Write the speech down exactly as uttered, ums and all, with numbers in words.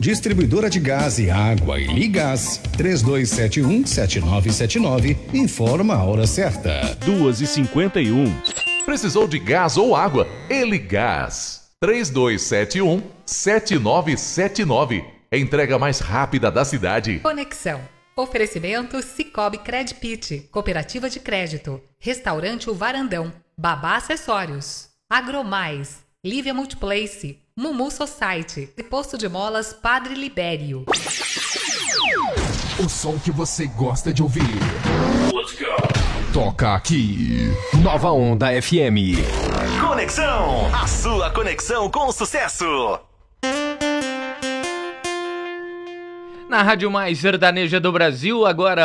Distribuidora de gás e água e Ligás. três dois sete um, sete nove sete nove. Informa a hora certa. duas e cinquenta e um. Precisou de gás ou água? Eligás. três dois sete um, sete nove sete nove. Entrega mais rápida da cidade. Conexão. Oferecimento Cicobi Credpit, Cooperativa de Crédito, Restaurante O Varandão, Babá Acessórios, Agromais, Lívia Multiplace, Mumu Society e Posto de Molas Padre Libério. O som que você gosta de ouvir. Let's go. Toca aqui. Nova Onda F M. Conexão, a sua conexão com o sucesso. Na Rádio Mais Sertaneja do Brasil, agora